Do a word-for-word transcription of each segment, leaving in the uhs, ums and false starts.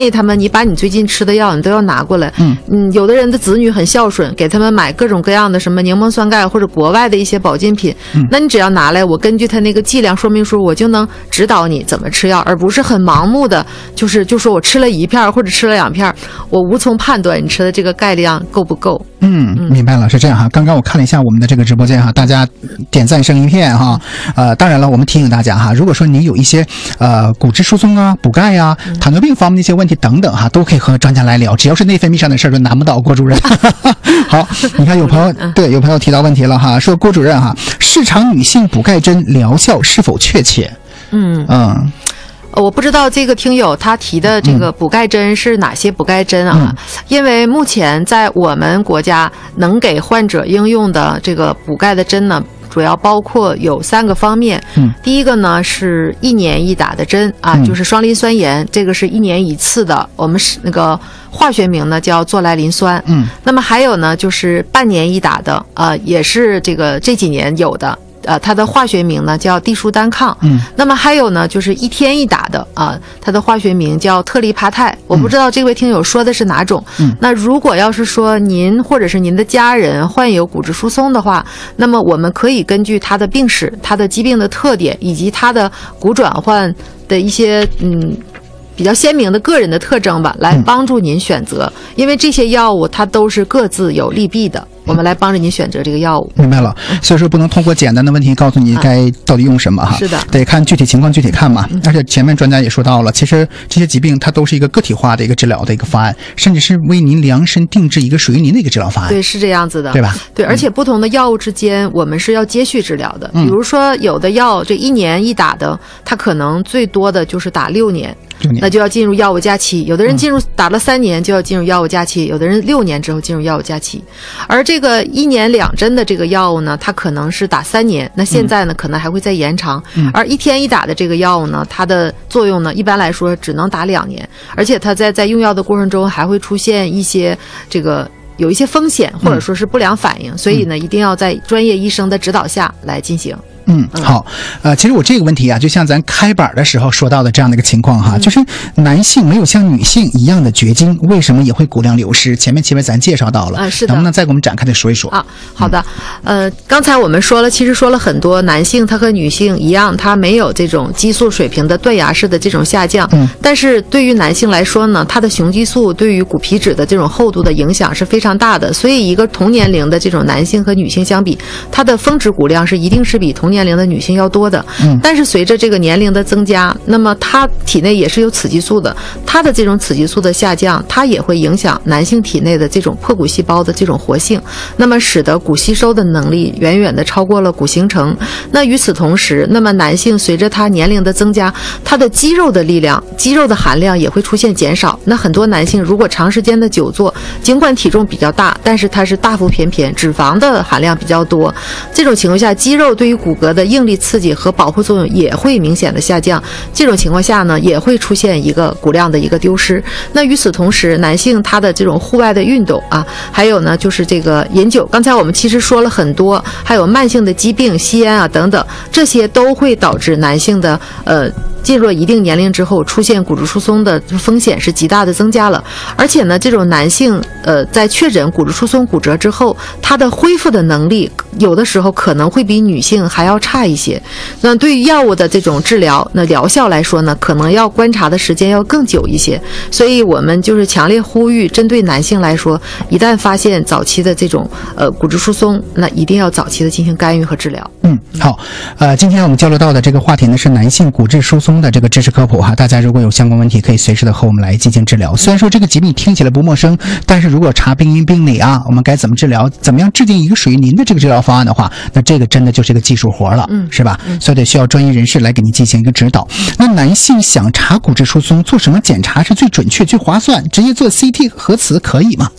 他们，你把你最近吃的药你都要拿过来。 嗯嗯，有的人的子女很孝顺，给他们买各种各样的什么柠檬酸钙或者国外的一些保健品。 嗯， 那你只要拿来，我根据他那个剂量说明书，我就能指导你怎么吃药，而不是很盲目的，就是就说我吃了一片或者吃了两片，我无从判断你吃的这个钙量够不够。 嗯，明白了，是这样哈。刚刚我看了一下我们的这个直播间哈，大家点赞声一片哈。呃，当然了，我们提醒大家哈，如果说您有一些呃骨质疏松啊、补钙呀、糖尿病方面的一些问题等等哈，都可以和专家来聊。只要是内分泌上的事儿，就难不倒郭主任。好，你看有朋友对有朋友提到问题了哈，说郭主任哈，市场女性补钙针疗效是否确切？嗯嗯。 我不知道这个听友他提的这个补钙针是哪些补钙针啊？嗯、因为目前在我们国家能给患者应用的这个补钙的针呢，主要包括有三个方面。嗯，第一个呢是一年一打的针啊，嗯、就是双磷酸盐，这个是一年一次的，我们是那个化学名呢叫唑来磷酸。嗯，那么还有呢就是半年一打的，呃，也是这个这几年有的。呃，它的化学名呢叫地舒单抗，嗯，那么还有呢就是一天一打的啊、呃，它的化学名叫特利帕泰。我不知道这位听友说的是哪种。嗯，那如果要是说您或者是您的家人患有骨质疏松的话，那么我们可以根据他的病史、他的疾病的特点以及他的骨转换的一些嗯。比较鲜明的个人的特征吧，来帮助您选择，嗯、因为这些药物它都是各自有利弊的，我们来帮着您选择这个药物。 明白了，所以说不能通过简单的问题告诉你该到底用什么哈、嗯， 是的， 得看具体情况具体看嘛。嗯、而且前面专家也说到了，其实这些疾病它都是一个个体化的一个治量的一个方案，甚至是为您量身定制一个属于您的一个治疗方案。 对，是这样子的， 对吧？ 对，而且不同的药物之间，我们是要接续治疗的。嗯、比如说有的药这一年一打的，它可能最多的就是打六年。那就要进入药物假期，有的人进入打了三年就要进入药物假期，有的人六年之后进入药物假期。而这个一年两针的这个药物呢，它可能是打三年，那现在呢可能还会再延长。而一天一打的这个药物呢，它的作用呢一般来说只能打两年，而且它在在用药的过程中还会出现一些这个有一些风险或者说是不良反应，所以呢一定要在专业医生的指导下来进行。 嗯，好，呃，其实我这个问题啊，就像咱开板的时候说到的这样的一个情况哈，嗯、就是男性没有像女性一样的绝经，为什么也会骨量流失？前面前面咱介绍到了， 啊，是的， 能不能再给我们展开的说一说？ 啊，好的，嗯、呃，刚才我们说了，其实说了很多，男性他和女性一样，他没有这种激素水平的断崖式的这种下降，嗯，但是对于男性来说呢，他的雄激素对于骨皮质的这种厚度的影响是非常大的，所以一个同年龄的这种男性和女性相比，他的峰值骨量是一定是比同年龄的女性要多的，嗯，但是随着这个年龄的增加，那么他体内也是有雌激素的，他的这种雌激素的下降，它也会影响男性体内的这种破骨细胞的这种活性，那么使得骨吸收的能力远远的超过了骨形成。那与此同时，那么男性随着他年龄的增加，他的肌肉的力量、肌肉的含量也会出现减少。那很多男性如果长时间的久坐，尽管体重比较大，但是他是大腹便便，脂肪的含量比较多，这种情况下，肌肉对于骨骼的硬力刺激和保护作用也会明显的下降，这种情况下呢，也会出现一个骨量的一个丢失。那与此同时，男性他的这种户外的运动啊，还有呢就是这个饮酒，刚才我们其实说了很多，还有慢性的疾病、吸烟啊等等，这些都会导致男性的呃进入了一定年龄之后出现骨质疏松的风险是极大的增加了。而且呢，这种男性呃在确诊骨质疏松骨折之后，他的恢复的能力有的时候可能会比女性还要差一些。那对于药物的这种治疗，那疗效来说呢，可能要观察的时间要更久一些。所以我们就是强烈呼吁，针对男性来说，一旦发现早期的这种呃骨质疏松，那一定要早期的进行干预和治疗。 嗯，好，呃，今天我们交流到的这个话题呢是男性骨质疏松的这个知识科普哈，大家如果有相关问题，可以随时的和我们来进行治疗。虽然说这个疾病听起来不陌生，但是如果查病因病理啊，我们该怎么治疗，怎么样制定一个属于您的这个治疗方案的话，那这个真的就是一个技术活了，嗯，是吧？嗯、所以得需要专业人士来给您进行一个指导。那男性想查骨质疏松，做什么检查是最准确、最划算？直接做 C T 核磁可以吗？ 啊，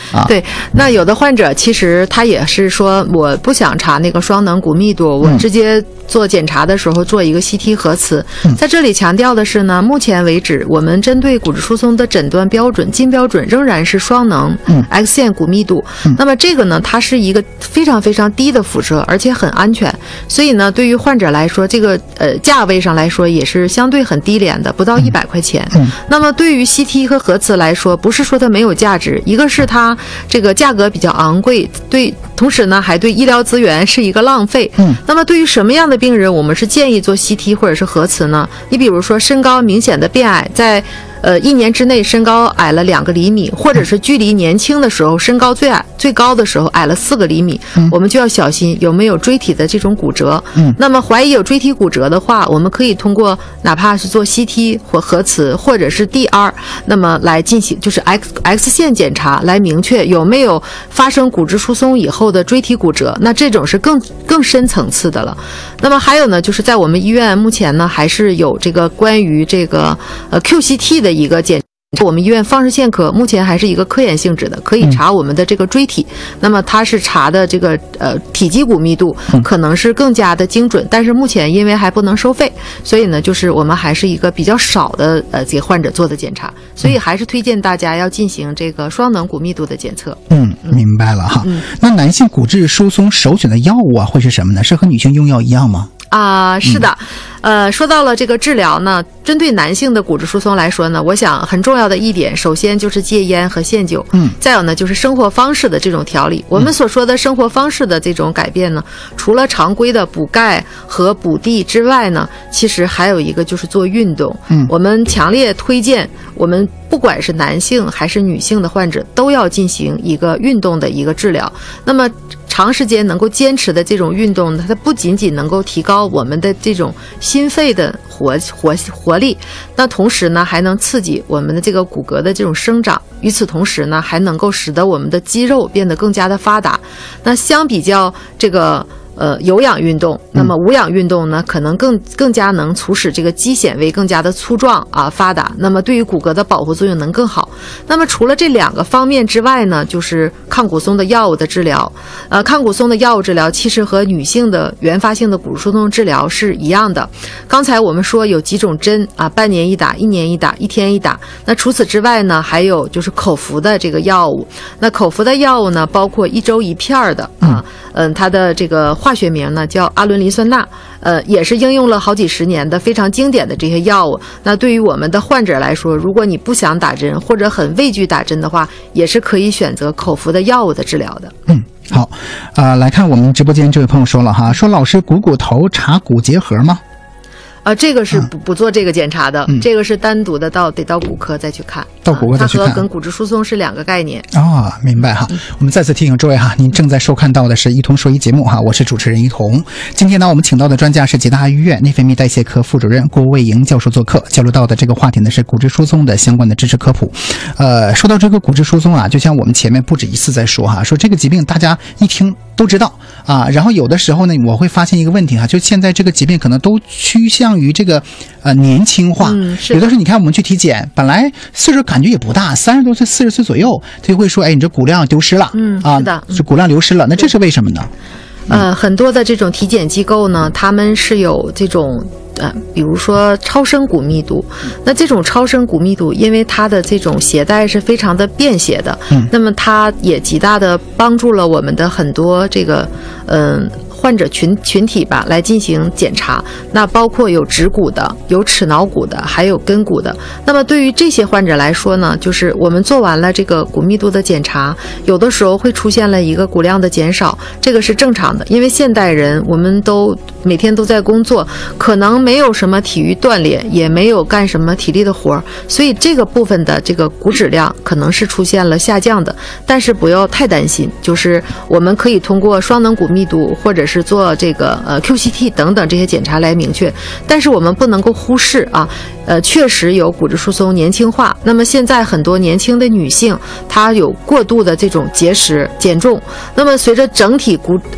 啊。 对，那有的患者其实他也是说，我不想查那个双能骨密度，我直接做检查的时候做一个 C T 核磁。嗯、在这里强调的是呢，目前为止我们针对骨质疏松的诊断标准金标准仍然是双能 X 线骨密度。嗯、那么这个呢，它是一个非常非常低的辐射，而且很安全，所以呢，对于患者来说，这个呃价位上来说也是相对很低廉的，不到一百块钱。嗯。那么对于 C T 和核磁来说，不是说它没有价值，一个是它这个价格比较昂贵，对，同时呢还对医疗资源是一个浪费。嗯。那么对于什么样的病人，我们是建议做 C T 或者是核磁呢？你比如说身高明显的变矮，在呃，一年之内身高矮了两个厘米，或者是距离年轻的时候身高最矮最高的时候矮了四个厘米，嗯、我们就要小心有没有椎体的这种骨折。嗯，那么怀疑有椎体骨折的话，我们可以通过哪怕是做 C T 或核磁或者是 D R， 那么来进行就是 X X 线检查，来明确有没有发生骨质疏松以后的椎体骨折。那这种是更更深层次的了。那么还有呢，就是在我们医院目前呢还是有这个关于这个呃 Q C T 的一个检查，我们医院放射线科目前还是一个科研性质的，可以查我们的这个椎体。嗯、那么它是查的这个呃体积骨密度，可能是更加的精准，但是目前因为还不能收费，所以呢，就是我们还是一个比较少的呃给患者做的检查，所以还是推荐大家要进行这个双能骨密度的检测。 嗯，明白了哈。嗯、那男性骨质疏松首选的药物啊会是什么呢？是和女性用药一样吗？ 啊、呃，是的，呃，说到了这个治疗呢，针对男性的骨质疏松来说呢，我想很重要的一点，首先就是戒烟和限酒，嗯，再有呢就是生活方式的这种调理。我们所说的生活方式的这种改变呢，除了常规的补钙和补地之外呢，其实还有一个就是做运动。嗯，我们强烈推荐我们不管是男性还是女性的患者都要进行一个运动的一个治疗。那么长时间能够坚持的这种运动呢，它不仅仅能够提高我们的这种心肺的活活活力，那同时呢还能刺激我们的这个骨骼的这种生长，与此同时呢还能够使得我们的肌肉变得更加的发达。那相比较这个呃，有氧运动，那么无氧运动呢，可能更更加能促使这个肌纤维更加的粗壮啊发达，那么对于骨骼的保护作用能更好。那么除了这两个方面之外呢，就是抗骨松的药物的治疗。呃，抗骨松的药物治疗其实和女性的原发性的骨质疏松治疗是一样的。刚才我们说有几种针啊，半年一打，一年一打，一天一打。那除此之外呢，还有就是口服的这个药物。那口服的药物呢，包括一周一片的啊，嗯，它的这个化学名呢叫阿伦磷酸钠，呃，也是应用了好几十年的非常经典的这些药物。那对于我们的患者来说，如果你不想打针或者很畏惧打针的话，也是可以选择口服的药物的治疗的。 嗯，好，呃，来看我们直播间这位朋友说了哈，说老师股骨头查骨结核吗？ 啊，这个是不不做这个检查的，嗯、这个是单独的到得到骨科再去看， 到骨科再去看， 它和跟骨质疏松是两个概念。 啊、哦，明白哈。嗯、我们再次提醒诸位哈，您正在收看到的是一同说医节目哈，我是主持人一同。今天呢，我们请到的专家是吉大医院内分泌代谢科副主任郭卫莹教授做客，交流到的这个话题呢是骨质疏松的相关的知识科普。呃，说到这个骨质疏松啊，就像我们前面不止一次在说哈，说这个疾病大家一听都知道啊，然后有的时候呢，我会发现一个问题哈，就现在这个疾病可能都趋向于这个呃年轻化，嗯、有的时候你看我们去体检，本来岁数感觉也不大，三十多岁、四十岁左右，他就会说，哎，你这骨量丢失了，嗯啊，是的，是骨量流失了，那这是为什么呢？ 呃，很多的这种体检机构呢，他们是有这种。呃，比如说超声骨密度，那这种超声骨密度，因为它的这种携带是非常的便携的，嗯，那么它也极大的帮助了我们的很多这个，嗯、呃。患者群群体吧来进行检查，那包括有指骨的，有齿脑骨的，还有根骨的。那么对于这些患者来说呢，就是我们做完了这个骨密度的检查，有的时候会出现了一个骨量的减少，这个是正常的，因为现代人我们都每天都在工作，可能没有什么体育锻炼，也没有干什么体力的活，所以这个部分的这个骨质量可能是出现了下降的，但是不要太担心，就是我们可以通过双能骨密度或者是是做这个呃 Q C T 等等这些检查来明确，但是我们不能够忽视啊，呃，确实有骨质疏松年轻化。那么现在很多年轻的女性，她有过度的这种节食减重，那么随着整体骨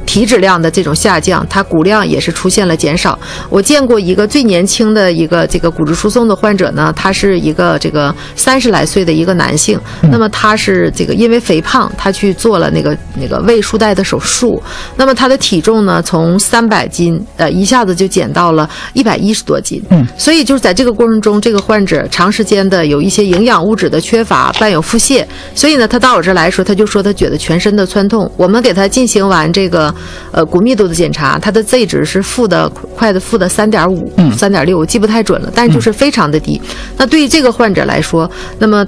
体脂量的这种下降，它骨量也是出现了减少。我见过一个最年轻的一个这个骨质疏松的患者呢，他是一个这个三十来岁的一个男性，那么他是这个因为肥胖，他去做了那个那个胃束带的手术，那么他的体重呢从三百斤呃一下子就减到了一百一十多斤，嗯，所以就是在这个过程中，这个患者长时间的有一些营养物质的缺乏，伴有腹泻，所以呢，他到我这儿来说，他就说他觉得全身的酸痛。我们给他进行完这个呃骨密度的检查，他的 Z 值是负的快的负的三点五、三点六，我记不太准了，但是就是非常的低。那对于这个患者来说，那么